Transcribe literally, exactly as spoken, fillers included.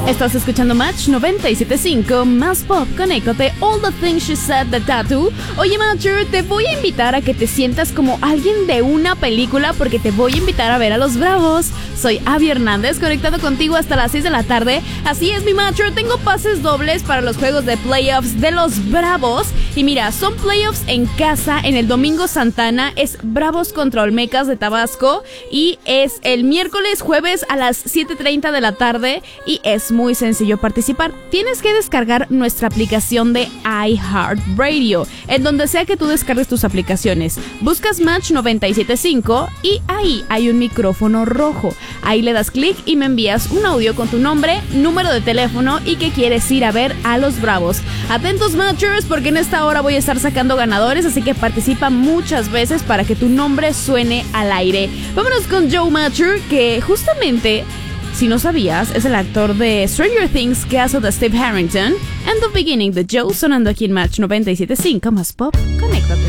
Estás escuchando Match noventa y siete punto cinco, más pop, conéctate, All the Things She Said, The Tattoo. Oye, Matcher, te voy a invitar a que te sientas como alguien de una película porque te voy a invitar a ver a Los Bravos. Soy Abby Hernández, conectado contigo hasta las seis de la tarde. Así es, mi Matcher, tengo pases dobles para los juegos de playoffs de Los Bravos. Y mira, son playoffs en casa en el Domingo Santana, es Bravos contra Olmecas de Tabasco y es el miércoles, jueves a las siete treinta de la tarde y es muy sencillo participar. Tienes que descargar nuestra aplicación de iHeartRadio, en donde sea que tú descargues tus aplicaciones. Buscas Match noventa y siete punto cinco y ahí hay un micrófono rojo. Ahí le das clic y me envías un audio con tu nombre, número de teléfono y que quieres ir a ver a Los Bravos. Atentos, Matchers, porque en esta hora voy a estar sacando ganadores, así que participa muchas veces para que tu nombre suene al aire. Vámonos con Joe Matcher, que justamente, si no sabías, es el actor de Stranger Things que hace de Steve Harrington. And the Beginning de Joe, sonando aquí en Match noventa y siete punto cinco, más pop, conéctate.